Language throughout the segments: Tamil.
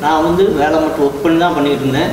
நான் வந்து வேலை மட்டும் ஒர்க் பண்ணி தான் பண்ணிகிட்டு இருந்தேன்.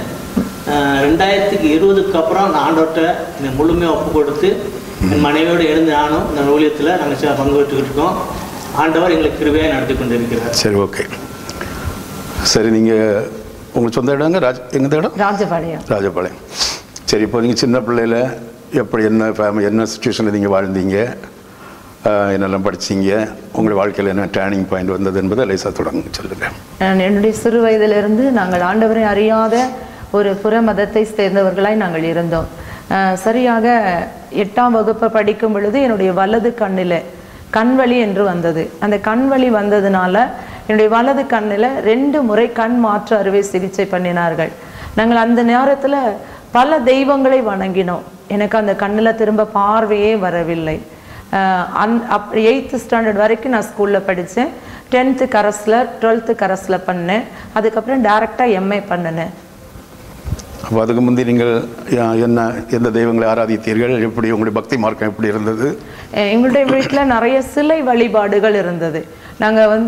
2020க்கு அப்புறம் நான் ஆண்டவர்கிட்ட என்னை முழுமையாக ஒப்பு கொடுத்து என் மனைவியோடு எழுந்து நானும் இந்த ஊழியத்தில் நாங்கள் பங்கு பெற்றுக்கிட்டு இருக்கோம். ஆண்டவர் எங்களுக்கு கிருபையாக நடத்தி கொண்டு இருக்கிறார். சரி, ஓகே. சரி, நீங்கள் உங்களுக்கு சொந்த இடங்க எந்த இடம்? ராஜபாளையம். சரி, இப்போ நீங்கள் சின்ன பிள்ளையில் எப்படி என்ன ஃபேமிலி என்ன சுச்சுவேஷனில் நீங்கள் வாழ்ந்தீங்க, என்னெல்லாம் படிச்சிங்க, உங்களுடைய வாழ்க்கையில் என்ன டேர்னிங் பாயிண்ட் வந்தது என்பதை லேசாக தொடங்க சொல்லுங்கள். என்னுடைய சிறு வயதிலிருந்து நாங்கள் ஆண்டவரை அறியாத ஒரு புற மதத்தை சேர்ந்தவர்களாய் நாங்கள் இருந்தோம். சரியாக 8ஆம் வகுப்பு படிக்கும் பொழுது என்னுடைய வலது கண்ணில் கண்வலி என்று வந்தது. அந்த கண்வலி வந்ததுனால என்னுடைய வலது கண்ணில் 2 முறை கண் மாற்று அறுவை சிகிச்சை பண்ணினார்கள். நாங்கள் அந்த நேரத்தில் பல தெய்வங்களை வணங்கினோம். எனக்கு அந்த கண்ணில் திரும்ப பார்வையே வரவில்லை. 8th ஸ்டாண்டர்ட் வரைக்கும் நான் ஸ்கூலில் படித்தேன். 10th கரஸில் 12th கரஸில் பண்ணேன். அதுக்கப்புறம் டைரெக்டாக MA பண்ணினேன். அப்போ அதுக்கு முந்தி நீங்கள் எந்த தெய்வங்களை ஆராதித்தீர்கள்? எப்படி உங்களுடைய பக்தி மார்க்கம் எப்படி இருந்தது? எங்களுடைய வீட்டில் நிறைய சிலை வழிபாடுகள் இருந்தது. நாங்கள்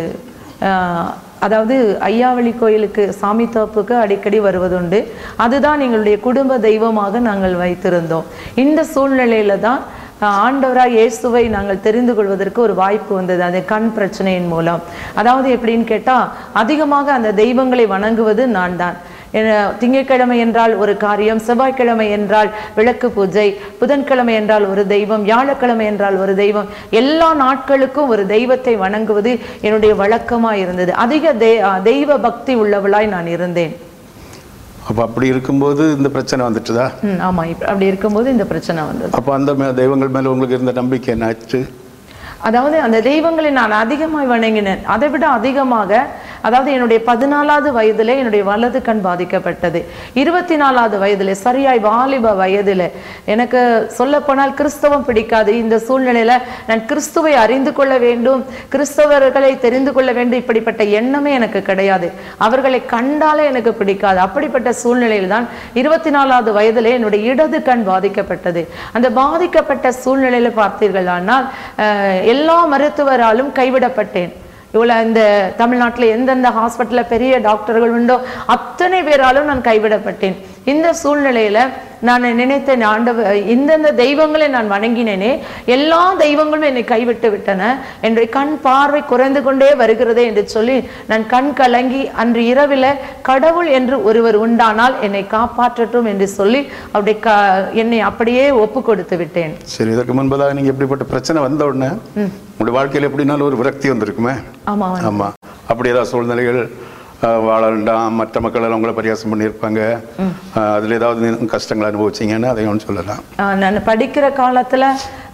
அதாவது ஐயாவளி கோயிலுக்கு சாமி தோப்புக்கு அடிக்கடி வருவதுண்டு. அதுதான் எங்களுடைய குடும்ப தெய்வமாக நாங்கள் வைத்திருந்தோம். இந்த சூழ்நிலையில தான் ஆண்டவராக இயேசுவை நாங்கள் தெரிந்து கொள்வதற்கு ஒரு வாய்ப்பு வந்தது, அது கண் பிரச்சனையின் மூலம். அதாவது எப்படின்னு கேட்டால், அதிகமாக அந்த தெய்வங்களை வணங்குவது நான் தான். திங்கட்கிழமை என்றால் ஒரு காரியம், செவ்வாய்க்கிழமை என்றால் விளக்கு பூஜை, புதன்கிழமை என்றால் ஒரு தெய்வம், வியாழக்கிழமை என்றால் ஒரு தெய்வம், எல்லா நாட்களுக்கும் ஒரு தெய்வத்தை வணங்குவது என்னுடைய வழக்கமாக இருந்தது. அதிக தெய்வ பக்தி உள்ளவளாய் நான் இருந்தேன். அப்போ அப்படி இருக்கும்போது இந்த பிரச்சனை வந்துட்டுதா? ஆமாம், அப்படி இருக்கும்போது இந்த பிரச்சனை வந்தது. அப்போ அந்த தெய்வங்கள் மேலே உங்களுக்கு இருந்த நம்பிக்கை என்ன ஆச்சு? அதாவது அந்த தெய்வங்களை நான் அதிகமாக வணங்கினேன். அதை விட அதிகமாக, அதாவது என்னுடைய 14வது வயதில் என்னுடைய வலது கண் பாதிக்கப்பட்டது. 24வது வயதில், சரியாய் வாலிப வயதில், எனக்கு சொல்லப்போனால் கிறிஸ்தவம் பிடிக்காது. இந்த சூழ்நிலையில் நான் கிறிஸ்துவை அறிந்து கொள்ள வேண்டும், கிறிஸ்தவர்களை தெரிந்து கொள்ள வேண்டும், இப்படிப்பட்ட எண்ணமே எனக்கு கிடையாது. அவர்களை கண்டாலே எனக்கு பிடிக்காது. அப்படிப்பட்ட சூழ்நிலையில் தான் 24வது வயதில் என்னுடைய இடது கண் பாதிக்கப்பட்டது. அந்த பாதிக்கப்பட்ட சூழ்நிலையில் பார்த்தீர்கள் ஆனால் எல்லா மருத்துவராலும் கைவிடப்பட்டேன். இவ்வளோ இந்த தமிழ்நாட்டில் எந்தெந்த ஹாஸ்பிட்டலில் பெரிய டாக்டர்கள் உண்டோ அத்தனை பேராலும் நான் கைவிடப்பட்டேன். இந்த சூழ்நிலையில் நான் நினைத்தேன், ஆண்டவர் இந்தந்த தெய்வங்களை நான் வணங்கினேனே, எல்லா தெய்வங்களும் என்னை கைவிட்டு விட்டன, என்னுடைய கண் பார்வை குறைந்து கொண்டே வருகிறதே என்று சொல்லி நான் கண் கலங்கி அன்று இரவில் கடவுள் என்று ஒருவர் உண்டானால் என்னை காப்பாற்றட்டும் என்று சொல்லி என்னை அப்படியே ஒப்பு கொடுத்து விட்டேன். சரி, இதற்கு முன்பதாக நீங்கள் எப்படிப்பட்ட பிரச்சனை வந்த உடனே உங்களுடைய வாழ்க்கையில் எப்படினாலும் ஒரு விரக்தி வந்திருக்குமே? ஆமாம் ஆமாம். அப்படி ஏதாவது சூழ்நிலைகள் வாழ வேண்டாம், மற்ற மக்கள் எல்லாம் உங்களை பரியாசம் பண்ணியிருப்பாங்க, அதில் ஏதாவது கஷ்டங்களை அனுபவிச்சிங்கன்னா அதையும் சொல்லலாம். நான் படிக்கிற காலத்தில்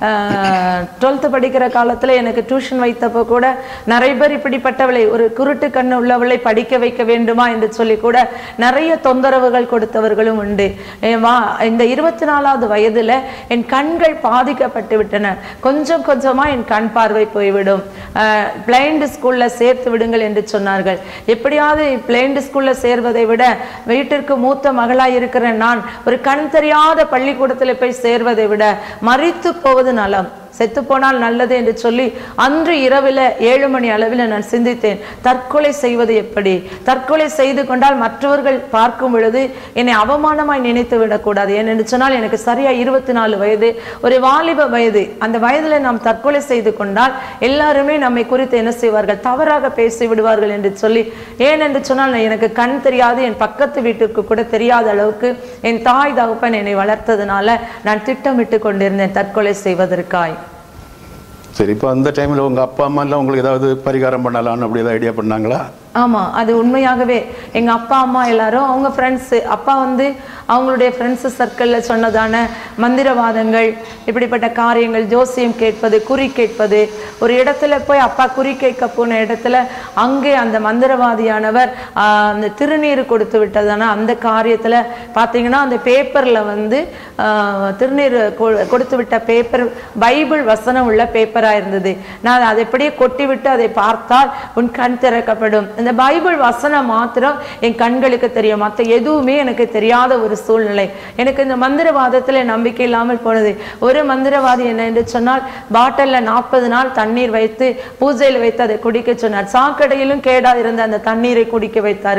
12th படிக்கிற காலத்தில் எனக்கு டியூஷன் வைத்தப்போ கூட நிறைய பேர் இப்படிப்பட்டவளை, ஒரு குருட்டு கண்ணு உள்ளவளை படிக்க வைக்க வேண்டுமா என்று சொல்லி கூட நிறைய தொந்தரவுகள் கொடுத்தவர்களும் உண்டு. இந்த 24வது வயதில் என் கண்கள் பாதிக்கப்பட்டு விட்டன. கொஞ்சம் கொஞ்சமாக என் கண் பார்வை போய்விடும். பிளைண்ட் ஸ்கூலில் சேர்த்து விடுங்கள் என்று சொன்னார்கள். எப்படியாவது பிளைண்ட் ஸ்கூலில் சேர்வதை விட வீட்டிற்கு மூத்த மகளாய் இருக்கிற நான் ஒரு கண் தெரியாத பள்ளிக்கூடத்தில் போய் சேர்வதை விட மரித்து போவது நலம், செத்து போனால் நல்லது என்று சொல்லி அன்று இரவில் 7 மணி அளவில் நான் சிந்தித்தேன், தற்கொலை செய்வது எப்படி? தற்கொலை செய்து கொண்டால் மற்றவர்கள் பார்க்கும் பொழுது என்னை அவமானமாய் நினைத்து விடக்கூடாது. ஏனென்று சொன்னால் எனக்கு சரியா 24 வயது, ஒரு வாலிப வயது. அந்த வயதில் நாம் தற்கொலை செய்து கொண்டால் எல்லாருமே நம்மை குறித்து என்ன செய்வார்கள்? தவறாக பேசி விடுவார்கள் என்று சொல்லி, ஏனென்று சொன்னால் எனக்கு கண் தெரியாது, என் பக்கத்து வீட்டுக்கு கூட தெரியாத அளவுக்கு என் தாய் தகப்பன் என்னை வளர்த்ததுனால நான் திட்டமிட்டு கொண்டிருந்தேன் தற்கொலை செய்வதற்காய். சரி, இப்போ அந்த டைமில் உங்கள் அப்பா அம்மா எல்லாம் உங்களுக்கு ஏதாவது பரிகாரம் பண்ணலான்னு அப்படி ஏதாவது ஐடியா பண்ணாங்களா? ஆமாம், அது உண்மையாகவே எங்கள் அப்பா அம்மா எல்லாரும் அவங்க ஃப்ரெண்ட்ஸு, அப்பா அவங்களுடைய ஃப்ரெண்ட்ஸு சர்க்கிளில் சொன்னதான மந்திரவாதங்கள், இப்படிப்பட்ட காரியங்கள், ஜோசியம் கேட்பது, குறி கேட்பது. ஒரு இடத்துல போய் அப்பா குறி கேட்க போன இடத்துல அங்கே அந்த மந்திரவாதியானவர் அந்த திருநீர் கொடுத்து விட்டதான அந்த காரியத்தில் பார்த்தீங்கன்னா அந்த பேப்பரில் திருநீர் கொடுத்து விட்ட பேப்பர் பைபிள் வசனம் உள்ள பேப்பராக இருந்தது. நான் அதை எப்படியே கொட்டி விட்டு அதை பார்த்தால் உன் கண் திறக்கப்படும். இந்த பைபிள் வசனம் மாத்திரம் என் கண்களுக்கு தெரியும், மற்ற எதுவுமே எனக்கு தெரியாத ஒரு சூழ்நிலை. எனக்கு இந்த மந்திரவாதத்தில் நம்பிக்கை இல்லாமல் போனது. ஒரு மந்திரவாதி என்ன என்று சொன்னால், பாட்டிலில் 40 நாள் தண்ணீர் வைத்து பூஜையில் வைத்து அதை குடிக்க சொன்னார். சாக்கடையிலும் கேடா இருந்த அந்த தண்ணீரை குடிக்க வைத்தார்.